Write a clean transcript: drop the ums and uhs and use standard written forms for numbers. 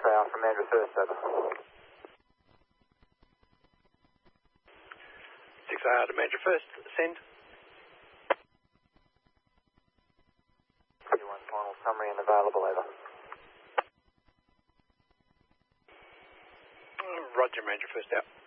6AR from Andrew First, over. 6AR to Andrew First, send. 31 final summary and available, over. Roger, Andrew First out.